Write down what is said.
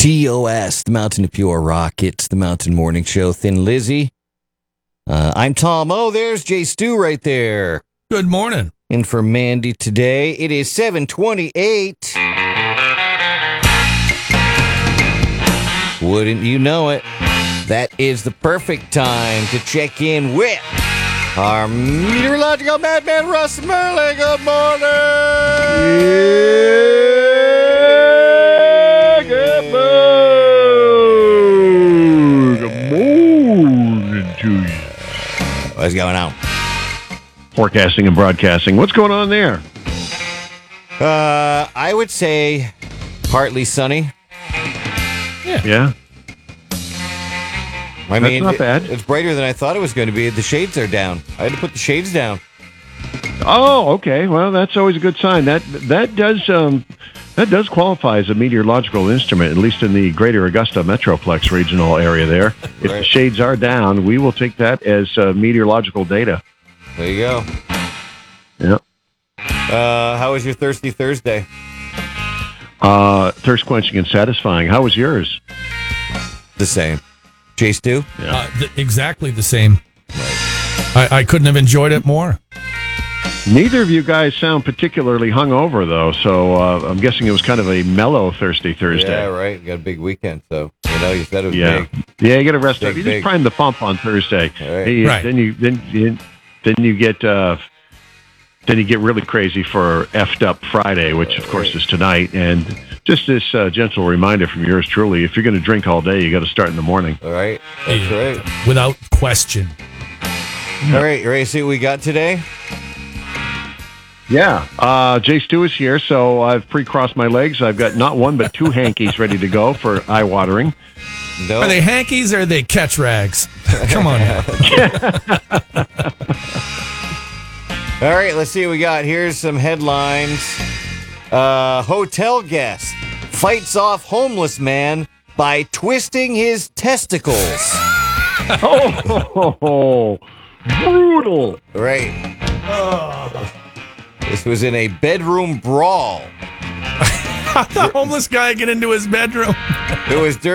TOS, the Mountain of Pure Rock. It's the Mountain Morning Show. Thin Lizzy. I'm Tom. Oh, there's Jay Stu right there. Good morning. And for Mandy today, it is 7:28. Wouldn't you know it? That is the perfect time to check in with our meteorological madman, Russ Merlin. Good morning! Yeah, good morning. Good morning to you. What's going on? Forecasting and broadcasting. What's going on there? I would say partly sunny. Yeah. I mean, not bad. It's brighter than I thought it was going to be. The shades are down. I had to put the shades down. Oh, okay. Well, that's always a good sign. That does qualify as a meteorological instrument, at least in the greater Augusta Metroplex regional area there. If the shades are down, we will take that as meteorological data. There you go. Yep. How was your Thirsty Thursday? Thirst quenching and satisfying. How was yours? The same. Jay Stu? Yeah. Exactly the same. I couldn't have enjoyed it more. Neither of you guys sound particularly hungover, though, so I'm guessing it was kind of a mellow Thirsty Thursday. Yeah, right. You got a big weekend, so you said it was big. Yeah, you got to rest up. You just prime the pump on Thursday. Right. Then you get really crazy for effed up Friday, which of course is tonight. And just this gentle reminder from yours truly: if you're going to drink all day, you got to start in the morning. All right, that's right, without question. All right, you ready to see what we got today? Yeah, Jay Stu is here, so I've pre-crossed my legs. I've got not one but two hankies ready to go for eye watering. No. Are they hankies or are they catch rags? Come on now. All right, let's see what we got. Here's some headlines. Hotel guest fights off homeless man by twisting his testicles. Oh, brutal. Right. This was in a bedroom brawl. How the homeless guy get into his bedroom? It was during